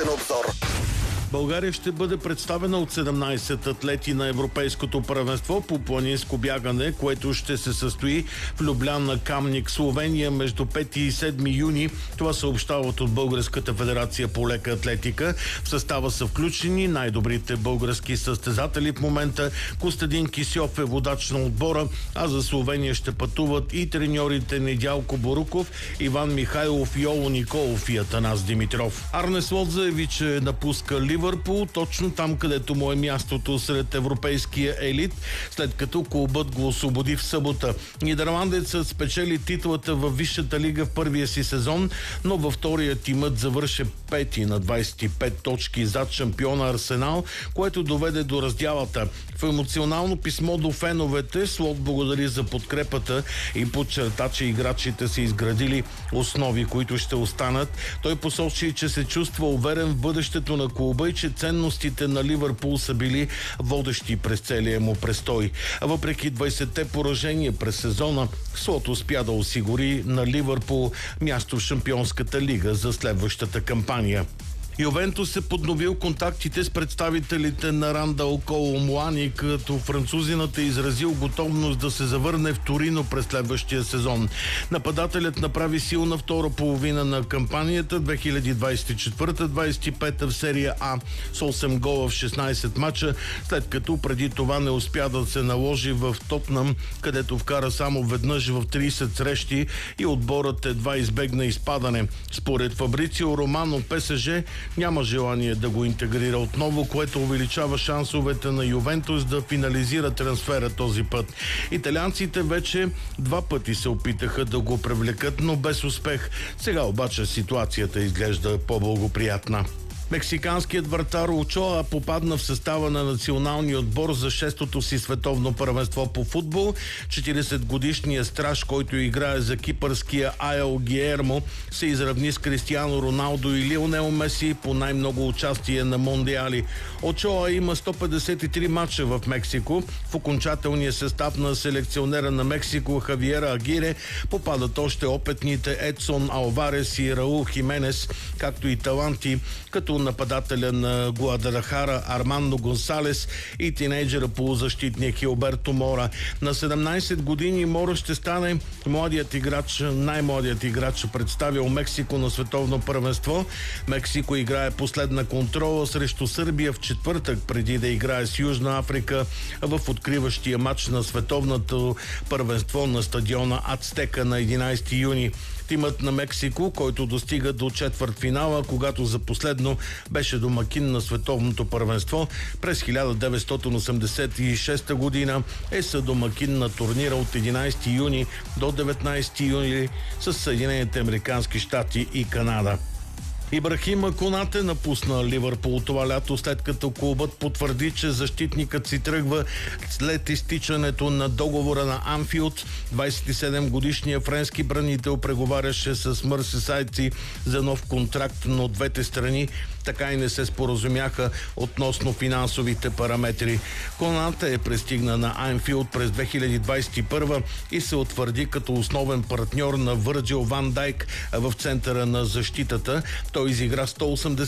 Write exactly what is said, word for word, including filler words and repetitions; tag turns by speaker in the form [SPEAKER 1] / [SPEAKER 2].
[SPEAKER 1] Спортен обзор.
[SPEAKER 2] България ще бъде представена от седемнайсет атлети на Европейското първенство по планинско бягане, което ще се състои в Любляна, Камник, Словения между пети и седми юни. Това съобщават от Българската федерация по лека атлетика. В състава са включени най-добрите български състезатели в момента. Костадин Кисьов е водач на отбора, а за Словения ще пътуват и треньорите Недялко Боруков, Иван Михайлов, Йоло Николов и Атанас Димитров. Арне Слот заяви, че напуска Ливърпул, точно там, където му е мястото сред европейския елит, след като клубът го освободи в събота. Нидерландецът спечели титлата във Висшата лига в първия си сезон, но във втория тимът завърши пети на двайсет и пет точки зад шампиона Арсенал, което доведе до раздялата. В емоционално писмо до феновете Слот благодари за подкрепата и подчерта, че играчите са изградили основи, които ще останат. Той посочи, че се чувства уверен в бъдещето на клуба и че ценностите на Ливърпул са били водещи през целия му престой. А въпреки двайсетте поражения през сезона, Слот успя да осигури на Ливърпул място в Шампионската лига за следващата кампания. Ювентус е подновил контактите с представителите на Рандал Коло Муани, като французинът е изразил готовност да се завърне в Торино през следващия сезон. Нападателят направи силна втора половина на кампанията две хиляди двайсет и четвърта двайсет и пета в серия А с осем гола в шестнайсет мача, след като преди това не успя да се наложи в Тотнъм, където вкара само веднъж в трийсет срещи и отборът едва избегна изпадане. Според Фабрицио Романо, ПСЖ няма желание да го интегрира отново, което увеличава шансовете на Ювентус да финализира трансфера този път. Италианците вече два пъти се опитаха да го привлекат, но без успех. Сега обаче ситуацията изглежда по-благоприятна. Мексиканският вратар Очоа попадна в състава на националния отбор за шестото си световно първенство по футбол. четирийсетгодишният страж, който играе за кипърския Айел Гиермо, се изравни с Кристиано Роналдо и Лионел Меси по най-много участие на мондиали. Очоа има сто петдесет и три мача в Мексико. В окончателния състав на селекционера на Мексико Хавиера Агире попадат още опитните Едсон Алварес и Раул Хименес, както и таланти като нападателя на Гуадалахара Армандо Гонсалес и тинейджера полузащитния Хилберто Мора. На седемнайсет години Мора ще стане младият играч, най-младият играч, представил Мексико на световно първенство. Мексико играе последна контрола срещу Сърбия в четвъртък, преди да играе с Южна Африка в откриващия матч на световното първенство на стадиона Ацтека на единайсети юни. Тимът на Мексико, който достига до четвъртфинала, когато за последно беше домакин на световното първенство през хиляда деветстотин осемдесет и шеста година, е съдомакин на турнира от единайсети юни до деветнайсети юни с Съединените американски щати и Канада. Ибрахима Конате напусна Ливърпул това лято, след като клубът потвърди, че защитникът си тръгва след изтичането на договора на Анфилд. двайсет и седем годишният френски бранител преговаряше с мърсисайдци за нов контракт, но двете страни така и не се споразумяха относно финансовите параметри. Конате е пристигна на Анфилд през две хиляди двайсет и първа и се утвърди като основен партньор на Върджил Ван Дайк в центъра на защитата. Той изигра сто осемдесет